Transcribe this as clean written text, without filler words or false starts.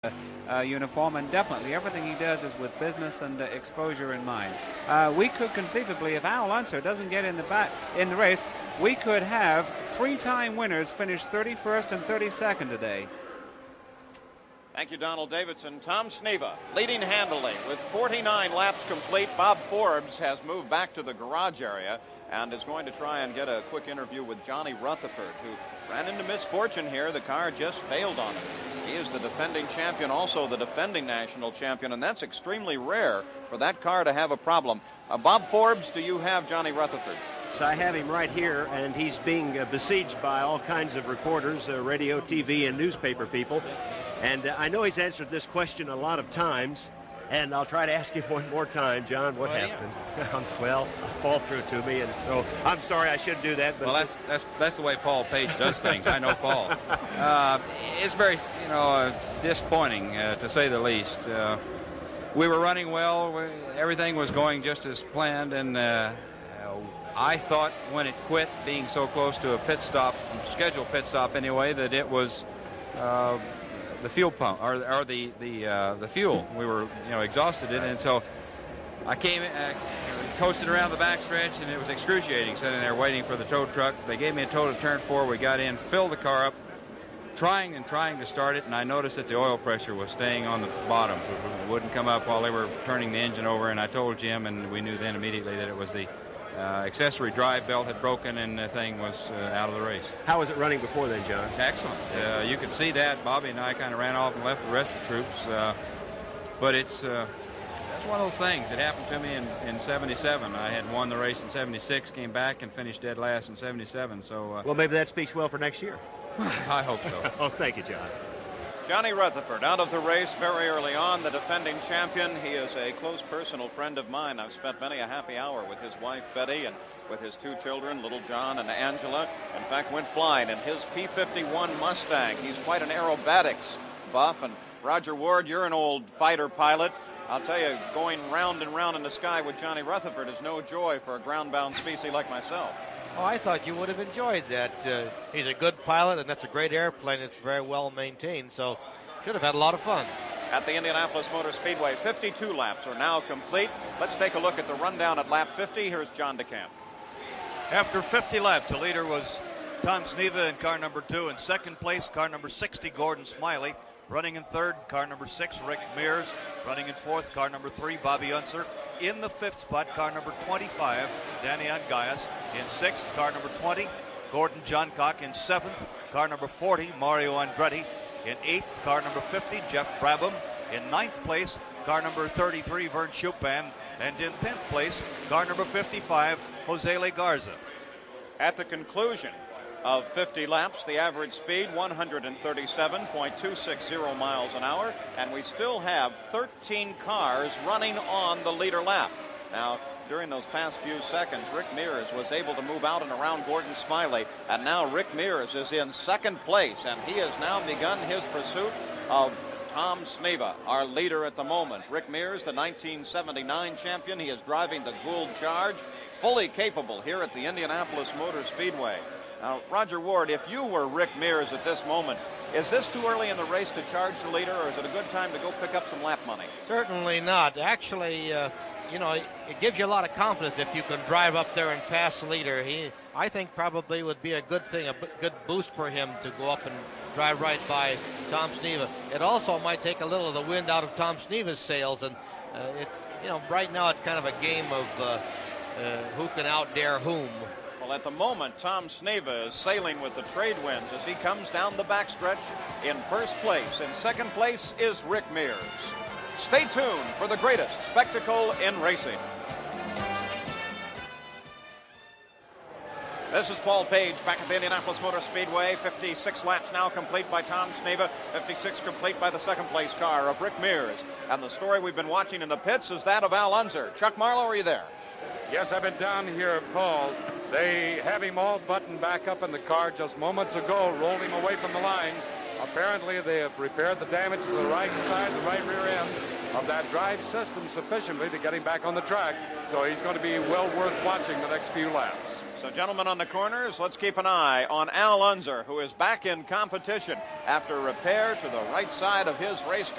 uniform, and definitely everything he does is with business and exposure in mind. We could conceivably, if Al Unser doesn't get in the race, we could have three-time winners finish 31st and 32nd today. Thank you, Donald Davidson. Tom Sneva leading handily with 49 laps complete. Bob Forbes has moved back to the garage area and is going to try and get a quick interview with Johnny Rutherford, who ran into misfortune here. The car just failed on him. He is the defending champion, also the defending national champion, and that's extremely rare for that car to have a problem. Bob Forbes, do you have Johnny Rutherford? So I have him right here, and he's being besieged by all kinds of reporters, radio, TV, and newspaper people. And I know he's answered this question a lot of times, and I'll try to ask him one more time. John, what happened? Yeah. Well, fall through to me, and so I'm sorry I shouldn't do that. But well, that's the way Paul Page does things. I know Paul. It's very, disappointing to say the least. We were running well. Everything was going just as planned, and I thought when it quit, being so close to a pit stop, scheduled pit stop anyway, that it was the fuel pump or the fuel. We were exhausted in it, and so I came coasted around the backstretch, and it was excruciating sitting there waiting for the tow truck. They gave me a tow to turn 4. We got in, filled the car up, trying to start it, and I noticed that the oil pressure was staying on the bottom. It wouldn't come up while they were turning the engine over, and I told Jim, and we knew then immediately that it was the accessory drive belt had broken, and the thing was out of the race. How was it running before then, John? Excellent. You could see that. Bobby and I kind of ran off and left the rest of the troops. But that's one of those things. It happened to me in 77. I had won the race in 76, came back and finished dead last in 77. So well, maybe that speaks well for next year. I hope so. Oh, thank you, John. Johnny Rutherford out of the race very early on, the defending champion. He is a close personal friend of mine. I've spent many a happy hour with his wife, Betty, and with his 2 children, little John and Angela. In fact, went flying in his P-51 Mustang. He's quite an aerobatics buff. And Roger Ward, you're an old fighter pilot. I'll tell you, going round and round in the sky with Johnny Rutherford is no joy for a ground-bound species like myself. Oh, I thought you would have enjoyed that. He's a good pilot, and that's a great airplane. It's very well maintained, so should have had a lot of fun. At the Indianapolis Motor Speedway, 52 laps are now complete. Let's take a look at the rundown at lap 50. Here's John DeCamp. After 50 laps, the leader was Tom Sneva in car number 2. In second place, car number 60, Gordon Smiley. Running in third, car number 6, Rick Mears. Running in fourth, car number 3, Bobby Unser. In the fifth spot, car number 25, Danny Angayas. In sixth, car number 20, Gordon Johncock. In seventh, car number 40, Mario Andretti. In eighth, car number 50, Jeff Brabham. In ninth place, car number 33, Vern Chupin. And in 10th place, car number 55, Jose Legarza. At the conclusion of 50 laps, the average speed 137.260 miles an hour, and we still have 13 cars running on the leader lap. Now, during those past few seconds, Rick Mears was able to move out and around Gordon Smiley, and now Rick Mears is in second place, and he has now begun his pursuit of Tom Sneva, our leader at the moment. Rick Mears, the 1979 champion, he is driving the Gould Charge, fully capable here at the Indianapolis Motor Speedway. Now, Roger Ward, if you were Rick Mears at this moment, is this too early in the race to charge the leader, or is it a good time to go pick up some lap money? Certainly not. Actually, it gives you a lot of confidence if you can drive up there and pass the leader. I think probably would be a good thing, a good boost for him to go up and drive right by Tom Sneva. It also might take a little of the wind out of Tom Sneva's sails, and right now it's kind of a game of who can outdare whom. Well, at the moment, Tom Sneva is sailing with the trade winds as he comes down the backstretch in first place. In second place is Rick Mears. Stay tuned for the greatest spectacle in racing. This is Paul Page back at the Indianapolis Motor Speedway. 56 laps now complete by Tom Sneva. 56 complete by the second place car of Rick Mears. And the story we've been watching in the pits is that of Al Unser. Chuck Marlowe, are you there? Yes, I've been down here, Paul. They have him all buttoned back up in the car just moments ago, rolled him away from the line. Apparently, they have repaired the damage to the right side, the right rear end of that drive system sufficiently to get him back on the track. So he's going to be well worth watching the next few laps. So, gentlemen on the corners, let's keep an eye on Al Unser, who is back in competition after repair to the right side of his race car.